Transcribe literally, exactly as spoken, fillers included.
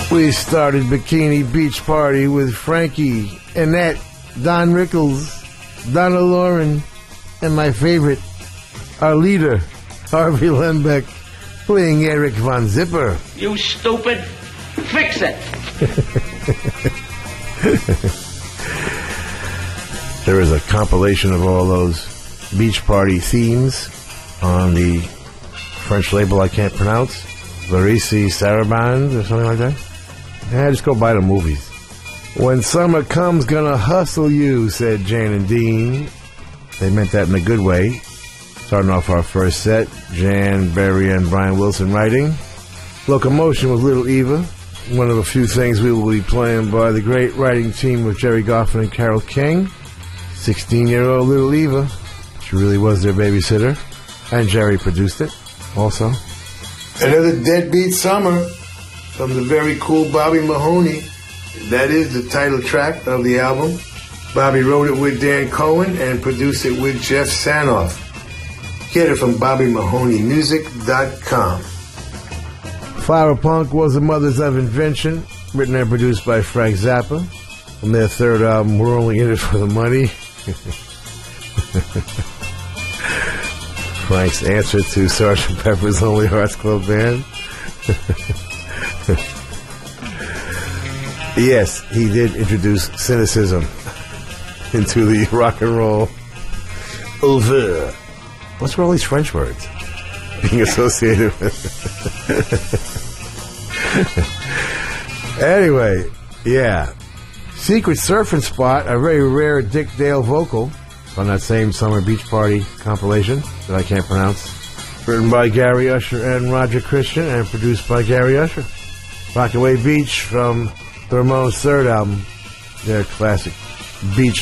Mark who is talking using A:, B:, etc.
A: We started Bikini Beach Party with Frankie, Annette, Don Rickles, Donna Lauren, and my favorite, our leader, Harvey Lembeck, playing Eric Von Zipper.
B: You stupid! Fix it!
A: There is a compilation of all those beach party themes on the French label I can't pronounce, Larisi Sarabande or something like that. Yeah, just go buy the movies. When summer comes, gonna hustle you, said Jan and Dean. They meant that in a good way. Starting off our first set, Jan, Barry, and Brian Wilson writing. Locomotion with Little Eva, one of the few things we will be playing by the great writing team of Jerry Goffin and Carole King. sixteen-year-old Little Eva. She really was their babysitter. And Jerry produced it, also. Another Deadbeat Summer from the very cool Bobby Mahoney. That is the title track of the album. Bobby wrote it with Dan Cohen and produced it with Jeff Sanoff. Get it from Bobby Mahoney Music dot com. Flower Punk was a Mothers of Invention, written and produced by Frank Zappa. From their third album, We're Only In It For The Money. Frank's answer to Sergeant Pepper's Lonely Hearts Club Band. Yes, he did introduce cynicism into the rock and roll over. What's with all these French words being associated with? Anyway, yeah. Secret Surfing Spot, a very rare Dick Dale vocal on that same Summer Beach Party compilation that I can't pronounce. Written by Gary Usher and Roger Christian and produced by Gary Usher. Rockaway Beach from the Ramones' third album, their classic beach